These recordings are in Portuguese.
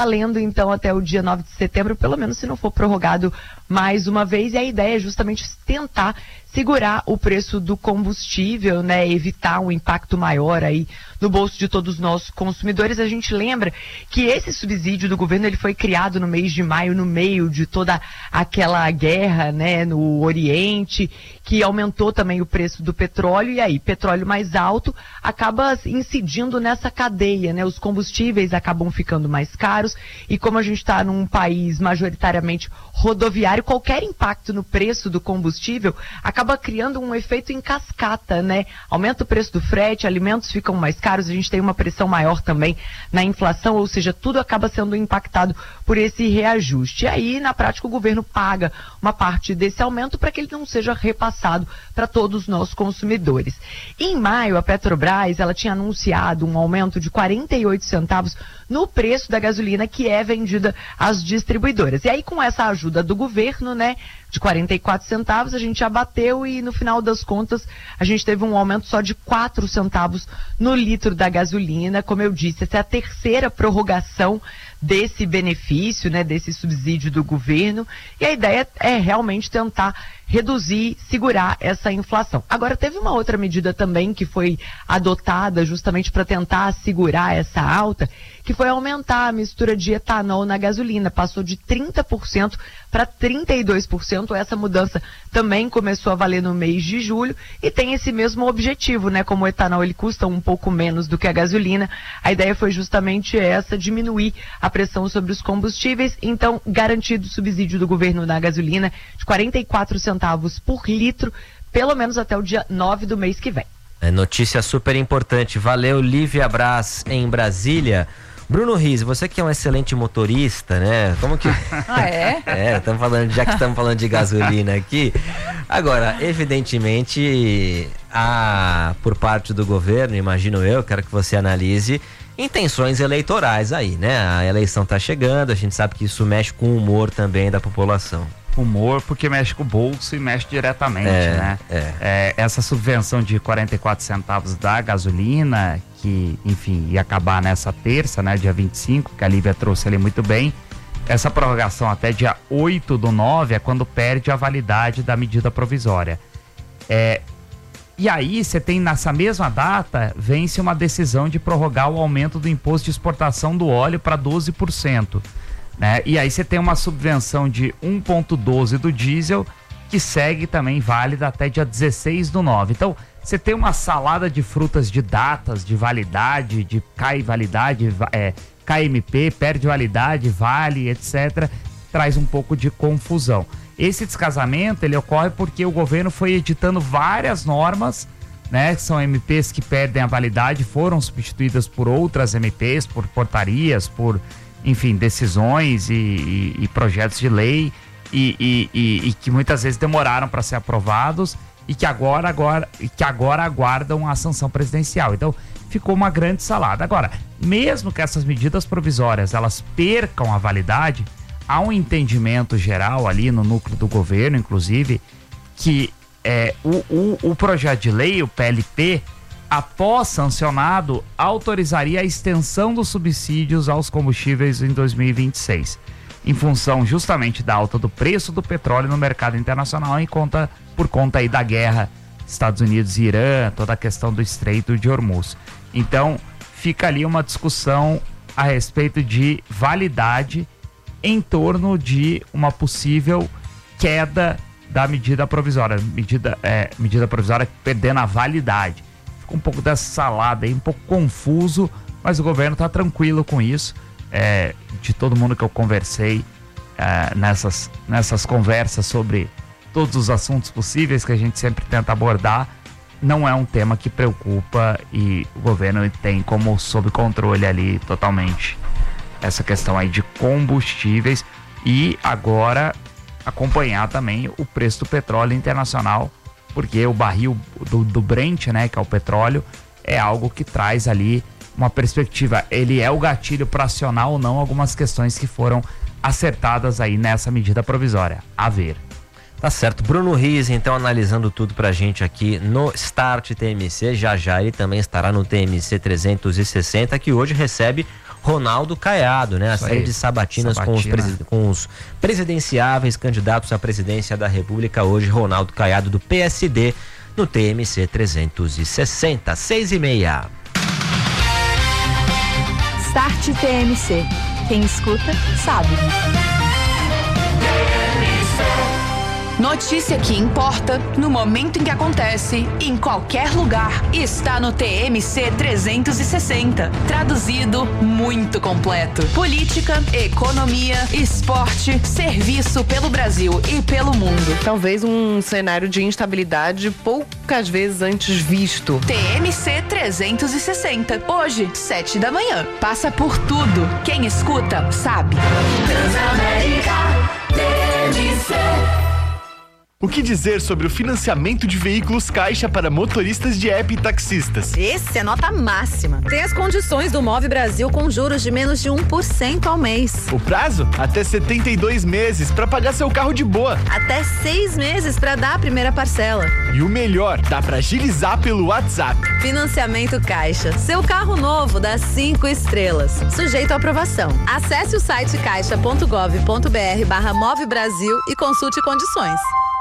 valendo então até o dia 9 de setembro, pelo menos se não for prorrogado mais uma vez, e a ideia é justamente tentar segurar o preço do combustível, né, evitar um impacto maior aí no bolso de todos nós consumidores. A gente lembra que esse subsídio do governo, ele foi criado no mês de maio, no meio de toda aquela guerra, né, no Oriente, que aumentou também o preço do petróleo, e aí petróleo mais alto acaba incidindo nessa cadeia, né, os combustíveis acabam ficando mais caros, e como a gente está num país majoritariamente rodoviário, qualquer impacto no preço do combustível acaba criando um efeito em cascata, né? Aumenta o preço do frete, alimentos ficam mais caros, a gente tem uma pressão maior também na inflação, ou seja, tudo acaba sendo impactado por esse reajuste. E aí, na prática, o governo paga uma parte desse aumento para que ele não seja repassado para todos nós consumidores. Em maio, a Petrobras, ela tinha anunciado um aumento de 48 centavos no preço da gasolina que é vendida às distribuidoras. E aí, com essa ajuda do governo, né, de 44 centavos, a gente abateu e no final das contas a gente teve um aumento só de 4 centavos no litro da gasolina. Como eu disse, essa é a terceira prorrogação desse benefício, né, desse subsídio do governo, e a ideia é realmente tentar reduzir, segurar essa inflação. Agora, teve uma outra medida também que foi adotada justamente para tentar segurar essa alta, que foi aumentar a mistura de etanol na gasolina, passou de 30% para 32%, essa mudança também começou a valer no mês de julho e tem esse mesmo objetivo, né? Como o etanol ele custa um pouco menos do que a gasolina, a ideia foi justamente essa, diminuir a pressão sobre os combustíveis, então garantido o subsídio do governo na gasolina de 44 centavos por litro, pelo menos até o dia 9 do mês que vem. É notícia super importante. Valeu, Lívia Braz, em Brasília. Bruno Riz, você que é um excelente motorista, né? Como que... Ah, é? Estamos falando, já que estamos falando de gasolina aqui. Agora, evidentemente, por parte do governo, imagino eu, quero que você analise intenções eleitorais aí, né? A eleição está chegando, a gente sabe que isso mexe com o humor também da população. Humor, porque mexe com o bolso e mexe diretamente, né? Essa subvenção de 44 centavos da gasolina, que, enfim, ia acabar nessa terça, né? Dia 25, que a Lívia trouxe ali muito bem. Essa prorrogação até dia 8/9 é quando perde a validade da medida provisória. E aí, você tem nessa mesma data, vence uma decisão de prorrogar o aumento do imposto de exportação do óleo para 12%. Né? E aí você tem uma subvenção de 1,12 do diesel, que segue também válida até dia 16/9. Então, você tem uma salada de frutas de datas, de validade, de cai validade, KMP, perde validade, vale, etc. Traz um pouco de confusão. Esse descasamento, ele ocorre porque o governo foi editando várias normas, né? Que são MPs que perdem a validade, foram substituídas por outras MPs, por portarias, por, enfim, decisões e projetos de lei e que muitas vezes demoraram para ser aprovados e que agora aguardam a sanção presidencial. Então, ficou uma grande salada. Agora, mesmo que essas medidas provisórias elas percam a validade, há um entendimento geral ali no núcleo do governo, inclusive, que o projeto de lei, o PLP, após sancionado, autorizaria a extensão dos subsídios aos combustíveis em 2026, em função justamente da alta do preço do petróleo no mercado internacional por conta aí da guerra Estados Unidos e Irã, toda a questão do Estreito de Hormuz. Então, fica ali uma discussão a respeito de validade em torno de uma possível queda da medida provisória, medida provisória perdendo a validade. Um pouco dessa salada aí, um pouco confuso, mas o governo está tranquilo com isso. De todo mundo que eu conversei nessas conversas sobre todos os assuntos possíveis que a gente sempre tenta abordar, não é um tema que preocupa e o governo tem como sob controle ali totalmente essa questão aí de combustíveis e agora acompanhar também o preço do petróleo internacional, porque o barril do Brent, né, que é o petróleo, é algo que traz ali uma perspectiva. Ele é o gatilho para acionar ou não algumas questões que foram acertadas aí nessa medida provisória. A ver. Tá certo. Bruno Riz, então, analisando tudo pra gente aqui no Start TMC. Já ele também estará no TMC 360, que hoje recebe Ronaldo Caiado, né? A série de sabatinas com os presidenciáveis candidatos à presidência da República. Hoje, Ronaldo Caiado do PSD no TMC 360, 6h30. Start TMC. Quem escuta, sabe. Notícia que importa no momento em que acontece, em qualquer lugar, está no TMC 360. Traduzido, muito completo. Política, economia, esporte, serviço pelo Brasil e pelo mundo. Talvez um cenário de instabilidade poucas vezes antes visto. TMC 360. Hoje, 7 da manhã. Passa por tudo. Quem escuta, sabe. Transamérica TMC. O que dizer sobre o financiamento de veículos Caixa para motoristas de app e taxistas? Esse é nota máxima. Tem as condições do Move Brasil com juros de menos de 1% ao mês. O prazo? Até 72 meses para pagar seu carro de boa. Até 6 meses para dar a primeira parcela. E o melhor, dá para agilizar pelo WhatsApp. Financiamento Caixa. Seu carro novo dá 5 estrelas. Sujeito à aprovação. Acesse o site caixa.gov.br/Move Brasil e consulte condições.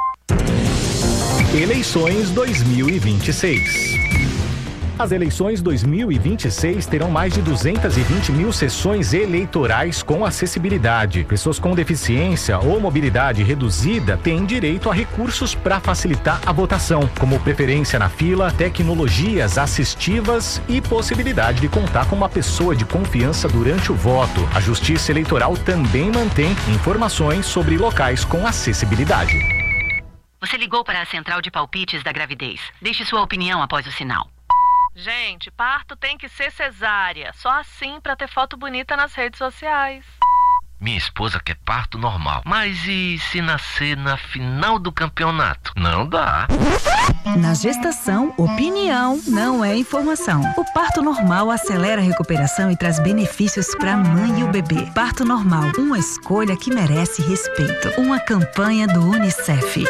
Eleições 2026. As eleições 2026 terão mais de 220 mil sessões eleitorais com acessibilidade. Pessoas com deficiência ou mobilidade reduzida têm direito a recursos para facilitar a votação, como preferência na fila, tecnologias assistivas e possibilidade de contar com uma pessoa de confiança durante o voto. A Justiça Eleitoral também mantém informações sobre locais com acessibilidade. Você ligou para a central de palpites da gravidez. Deixe sua opinião após o sinal. Gente, parto tem que ser cesárea. Só assim para ter foto bonita nas redes sociais. Minha esposa quer parto normal. Mas e se nascer na final do campeonato? Não dá. Na gestação, opinião não é informação. O parto normal acelera a recuperação e traz benefícios para a mãe e o bebê. Parto normal, uma escolha que merece respeito. Uma campanha do UNICEF.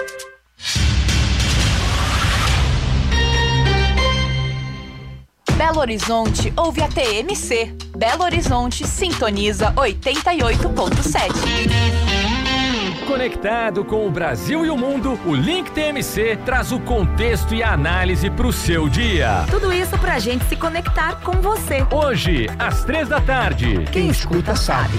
Belo Horizonte ouve a TMC. Belo Horizonte sintoniza 88.7. Conectado com o Brasil e o mundo, o Link TMC traz o contexto e a análise para o seu dia. Tudo isso pra gente se conectar com você. Hoje, às 3 da tarde. Quem escuta sabe.